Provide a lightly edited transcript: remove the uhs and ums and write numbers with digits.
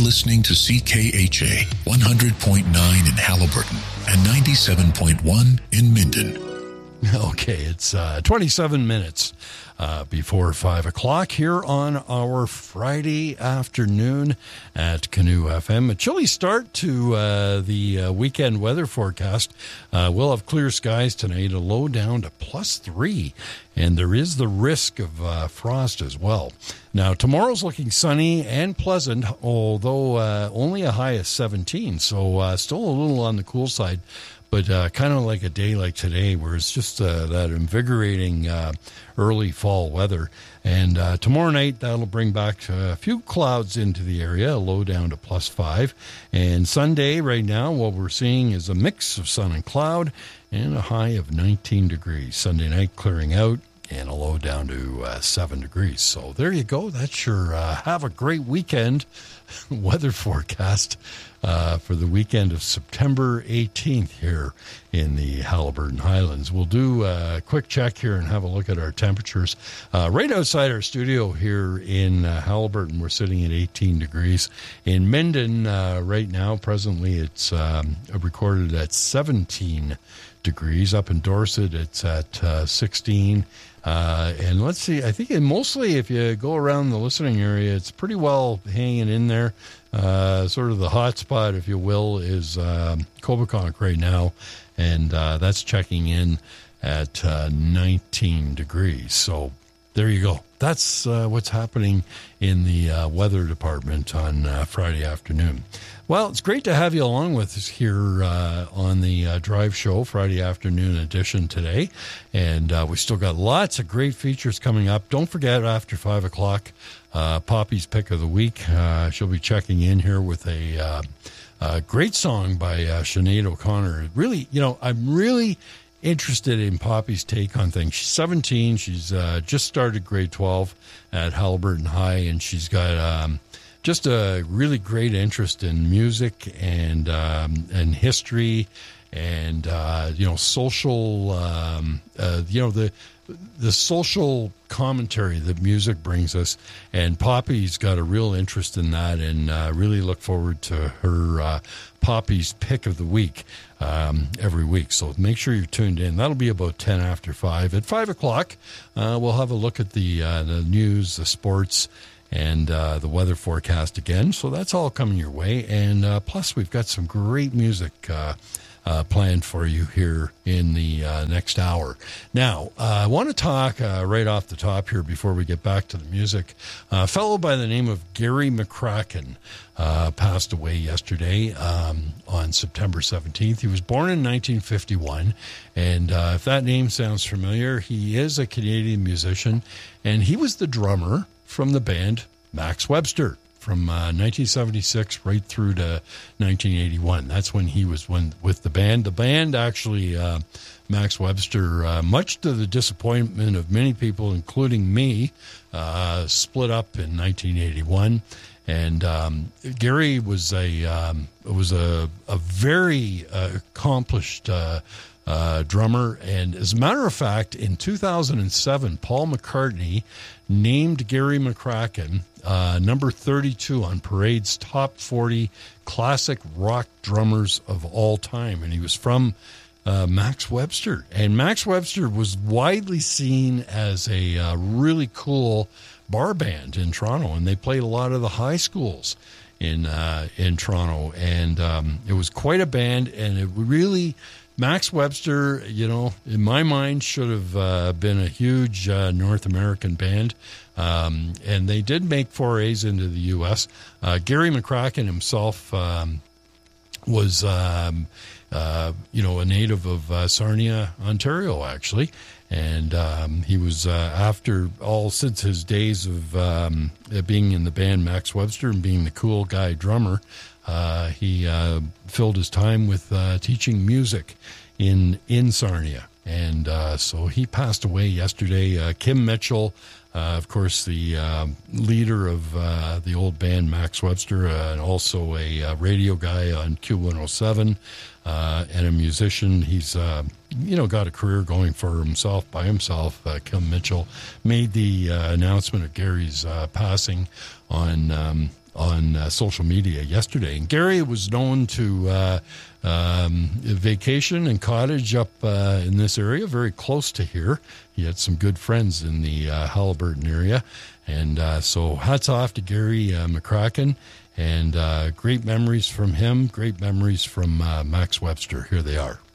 listening to CKHA 100.9 in Halliburton and 97.1 in Minden. Okay, it's 27 minutes before 5 o'clock here on our Friday afternoon at Canoe FM. A chilly start to the weekend weather forecast. We'll have clear skies tonight, a low down to +3, and there is the risk of frost as well. Now, tomorrow's looking sunny and pleasant, although only a high of 17, so still a little on the cool side. But kind of like a day like today where it's just that invigorating early fall weather. And tomorrow night, that'll bring back a few clouds into the area, a low down to +5. And Sunday, right now, what we're seeing is a mix of sun and cloud and a high of 19 degrees. Sunday night clearing out and a low down to 7 degrees. So there you go. That's your have a great weekend weather forecast for the weekend of September 18th here in the Halliburton Highlands. We'll do a quick check here and have a look at our temperatures. Right outside our studio here in Halliburton, we're sitting at 18 degrees. In Minden, right now, presently, it's recorded at 17 degrees. Up in Dorset, it's at 16. And let's see, I think mostly if you go around the listening area, it's pretty well hanging in there. Sort of the hot spot, if you will, is Coboconk right now, and that's checking in at 19 degrees. So there you go. That's what's happening in the weather department on Friday afternoon. Well, it's great to have you along with us here on the Drive Show, Friday afternoon edition today. And we still got lots of great features coming up. Don't forget, after 5 o'clock, Poppy's Pick of the Week. She'll be checking in here with a great song by Sinead O'Connor. Really, I'm really interested in Poppy's take on things. She's 17. She's just started grade 12 at Halliburton High, and she's got just a really great interest in music and history and social the social commentary that music brings us. And Poppy's got a real interest in that, and really look forward to her Poppy's Pick of the Week every week. So make sure you're tuned in. That'll be about 10 after 5. At 5 o'clock, we'll have a look at the news, the sports, and the weather forecast again. So that's all coming your way. And plus, we've got some great music planned for you here in the next hour. Now, I want to talk right off the top here before we get back to the music. A fellow by the name of Gary McCracken passed away yesterday on September 17th. He was born in 1951, and if that name sounds familiar, he is a Canadian musician, and he was the drummer from the band Max Webster from 1976 right through to 1981. That's when he was with the band. The band actually, Max Webster, much to the disappointment of many people, including me, split up in 1981. And Gary was a very accomplished drummer. And as a matter of fact, in 2007, Paul McCartney named Gary McCracken number 32 on Parade's top 40 classic rock drummers of all time. And he was from Max Webster. And Max Webster was widely seen as a really cool bar band in Toronto. And they played a lot of the high schools in Toronto. And it was quite a band. And it really... Max Webster, in my mind, should have been a huge North American band, and they did make forays into the U.S. Gary McCracken himself was, a native of Sarnia, Ontario, actually, and he was since his days of being in the band Max Webster and being the cool guy drummer. He filled his time with teaching music in Sarnia. And so he passed away yesterday. Kim Mitchell, of course, the leader of the old band Max Webster, and also a radio guy on Q107, and a musician. He's, got a career going for himself by himself. Kim Mitchell made the announcement of Gary's passing on on social media yesterday. And Gary was known to vacation and cottage up in this area, very close to here. He had some good friends in the Haliburton area. And so hats off to Gary McCracken, and great memories from him, great memories from Max Webster. Here they are.